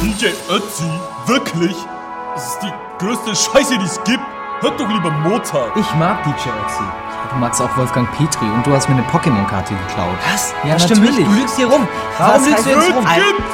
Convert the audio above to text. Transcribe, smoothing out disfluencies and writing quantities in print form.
DJ Ötzi? Wirklich? Das ist die größte Scheiße, die es gibt. Hört doch lieber Mozart. Ich mag DJ Ötzi. Du magst auch Wolfgang Petri und du hast mir eine Pokémon-Karte geklaut. Was? Ja, Das stimmt nicht. natürlich. Du lügst hier rum. Warum lügst du jetzt rum?